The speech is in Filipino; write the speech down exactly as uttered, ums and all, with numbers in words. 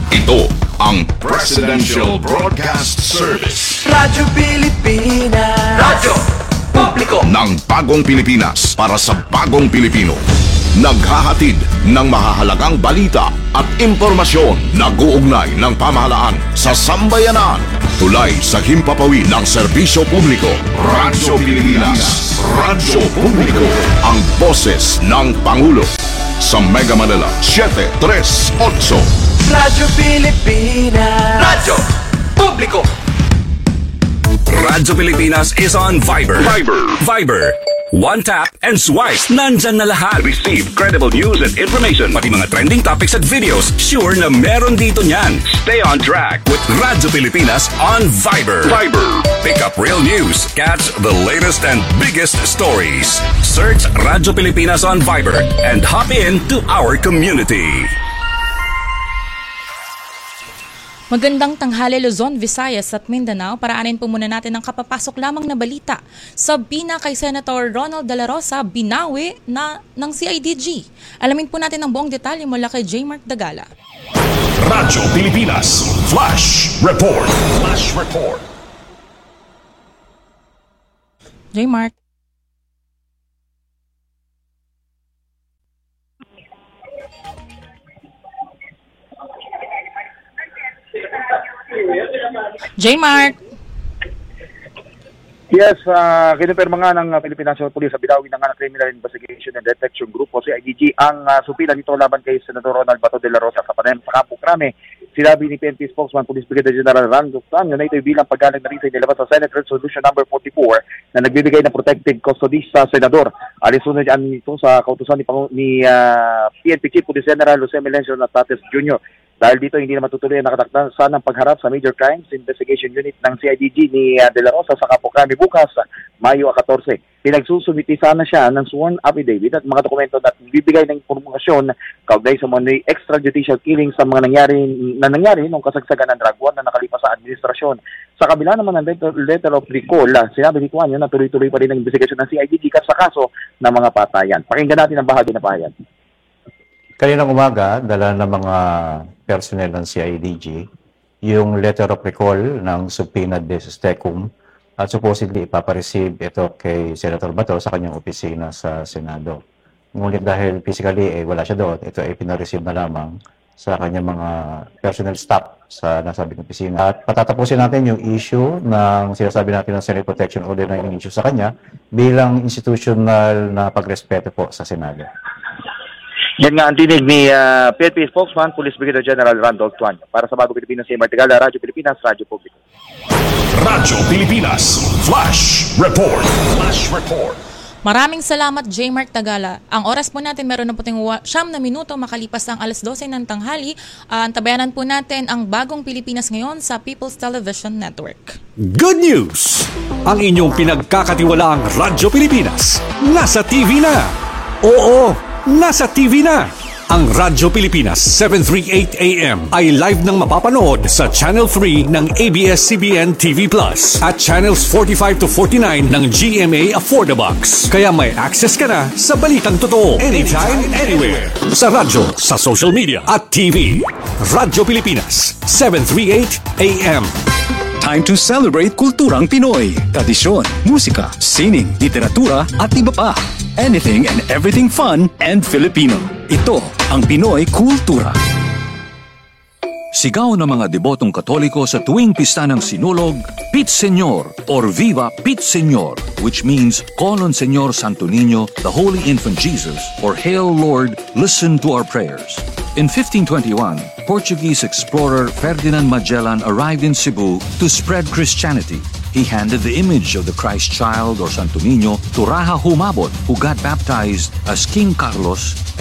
Ito ang Presidential Broadcast Service. Radyo Pilipinas. Radyo Publiko Ng bagong Pilipinas para sa bagong Pilipino. Naghahatid ng mahahalagang balita at impormasyon na guugnay ng pamahalaan sa sambayanan. Tulay sa himpapawid ng serbisyo publiko. Radyo Pilipinas. Radyo Publiko. Ang boses ng Pangulo. Sa Mega Manila, seven three eight. Radyo Pilipinas. Radyo Publiko. Radyo Pilipinas is on Viber. Viber. Viber. One tap and swipe. Nandyan na lahat. Receive credible news and information. Pati mga trending topics at videos. Sure na meron dito niyan. Stay on track with Radyo Pilipinas on Viber. Viber. Pick up real news. Catch the latest and biggest stories. Search Radyo Pilipinas on Viber and hop in to our community. Magandang tanghali Luzon, Visayas at Mindanao. Paraanin po muna natin ang kapapasok lamang na balita. Sabina kay Senator Ronald De La Rosa, binawi na ng C I D G. Alamin po natin ang buong detalye mula kay J. Mark Dagala. Radyo Pilipinas Flash Report. Flash Report. J. Mark. J. Mark. Yes, uh, kinumpirma nga ng uh, Philippine National Police sa binawi ng uh, Criminal Investigation and Detection Group o C I D G ang uh, supila nito laban kay Senator Ronald Bato de la Rosa sa panem sa Campo Crame. Sinabi ni P N P spokesman Police Brigadier General Rando Tanyo na ito'y bilang paggalang na rin sa inilabas sa Senate Resolution number forty-four na nagbibigay ng protective custody sa Senador. Alisunod yan nito sa kautusan ni, ni uh, P N P Chief Police General Jose Melencio Natates Junior Dahil dito hindi na matutuloy ang nakatakdasan ng pagharap sa Major Crimes Investigation Unit ng C I D G ni uh, De La Rosa sa Campo Crame bukas, Mayo fourteen. Pinagsusumiti sana siya ng sworn affidavit at mga dokumento na bibigay ng impormasyon kaugnay sa mga extrajudicial killings sa mga nangyari na nangyari nung kasagsagan ng drug war na nakalipas sa administrasyon. Sa kabila naman ng letter, letter of recall, sinabi ni Tuanyo na tuloy-tuloy pa rin ang investigasyon ng C I D G sa kaso ng mga patayan. Pakinggan natin ang bahagi na pahayag. Kaninang umaga, dala ng mga personnel ng C I D G yung letter of recall ng subpoena deus tecum at supposedly ipapareceive ito kay Senator Bato sa kanyang opisina sa Senado. Ngunit dahil physically eh, wala siya doon, ito ay pinareceive na lamang sa kanyang mga personnel staff sa nasabing opisina. At patatapusin natin yung issue ng sinasabi natin ng Senate Protection Order na in-issue sa kanya bilang institutional na pagrespeto po sa Senado. Yan nga ang tinig ni uh, P N P spokesman, Police Brigadier General Randolph Tuanyo. Para sa Bagong Pilipinas, si Martigala, Radyo Pilipinas, Radyo Publiko. Radyo Pilipinas Flash Report. Flash Report. Maraming salamat J. Mark Tagala. Ang oras po natin meron na puting siyam na minuto makalipas ang alas dose ng tanghali. Uh, antabayanan po natin ang Bagong Pilipinas ngayon sa People's Television Network. Good news! Ang inyong pinagkakatiwalaang Radyo Pilipinas nasa T V na. Oo! Nasa T V na! Ang Radyo Pilipinas seven thirty-eight A M ay live nang mapapanood sa Channel three ng A B S C B N T V Plus at Channels forty-five to forty-nine ng G M A Affordabox. Kaya may access ka na sa balitang totoo anytime, anywhere. Sa radyo, sa social media at T V. Radyo Pilipinas seven thirty-eight A M. Time to celebrate kulturang Pinoy, tradisyon, musika, sining, literatura at iba pa. Anything and everything fun and Filipino. Ito ang Pinoy Kultura. Sigaw ng mga debotong Katoliko sa tuwing pista ng Sinulog, Pit Señor or Viva Pit Señor, which means call on Señor Santo Niño, the Holy Infant Jesus, or Hail Lord, listen to our prayers. In fifteen twenty-one, Portuguese explorer Ferdinand Magellan arrived in Cebu to spread Christianity. He handed the image of the Christ child or Santo Niño to Raja Humabon, who got baptized as King Carlos